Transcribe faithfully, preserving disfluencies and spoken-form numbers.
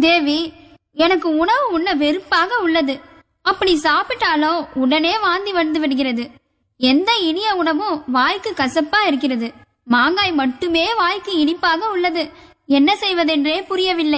தேவி, எனக்கு உணவு உண்ண வெறுப்பாக உள்ளது. அப்படி சாப்பிட்டாலும் உடனே வாந்தி வந்து விடுகிறது. எந்த இனிய உணவும் வாய்க்கு கசப்பா இருக்கிறது. மாங்காய் மட்டுமே வாய்க்கு இனிப்பாக உள்ளது. என்ன செய்வதென்றே புரியவில்லை.